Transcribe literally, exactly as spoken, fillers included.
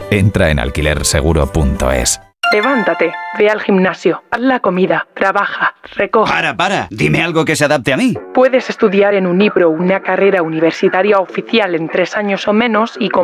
Entra en alquiler seguro punto es. Levántate, ve al gimnasio, haz la comida, trabaja, recoge. Para, para, dime algo que se adapte a mí. Puedes estudiar en Unipro una carrera universitaria oficial en tres años o menos y con